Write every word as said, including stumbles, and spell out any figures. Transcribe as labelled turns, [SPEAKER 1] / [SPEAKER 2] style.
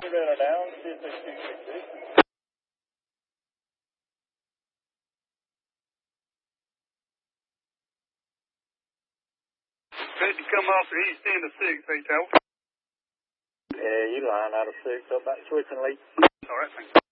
[SPEAKER 1] We're doing it down. See if they shoot six six.
[SPEAKER 2] Good to come off the east end of six, they tell.
[SPEAKER 1] Yeah, you line out of six up that switching lead.
[SPEAKER 2] All right, thanks.